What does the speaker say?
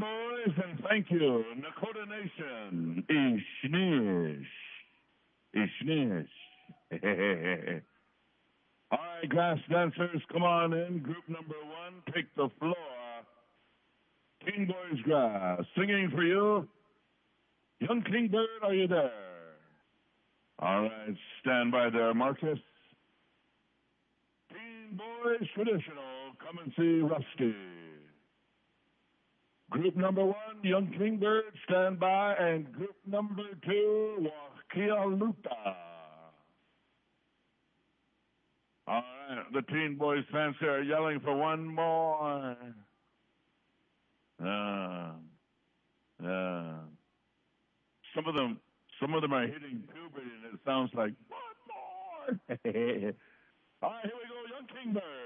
boys, and thank you, Nakota Nation. Ishnish. Ishnish. All right, grass dancers, come on in. Group number one, take the floor. King Boys Grass, singing for you. Young Kingbird, are you there? All right, stand by there, Marcus. Teen Boys Traditional, come and see Rusty. Group number one, Young Kingbird, stand by, and group number two, Wakia Luta. All right, the Teen Boys fans here are yelling for one more. Some of them are hitting puberty, and it sounds like one more. All right, here we go, Young Kingbird.